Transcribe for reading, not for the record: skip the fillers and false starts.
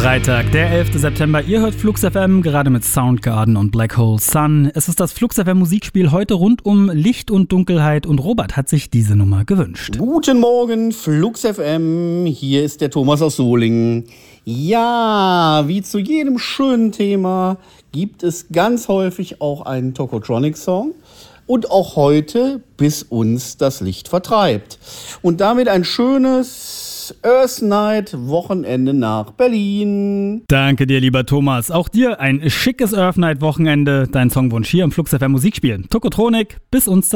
Freitag, der 11. September. Ihr hört Flux FM, gerade mit Soundgarden und Black Hole Sun. Es ist das Flux FM Musikspiel heute rund um Licht und Dunkelheit und Robert hat sich diese Nummer gewünscht. Guten Morgen, Flux FM. Hier ist der Thomas aus Solingen. Ja, wie zu jedem schönen Thema gibt es ganz häufig auch einen Tokotronic-Song. Und auch heute, bis uns das Licht vertreibt. Und damit ein schönes Earth Night Wochenende nach Berlin. Danke dir, lieber Thomas. Auch dir ein schickes Earth Night Wochenende. Dein Songwunsch hier im Flux FM Musikspiel. Tokotronic, bis uns das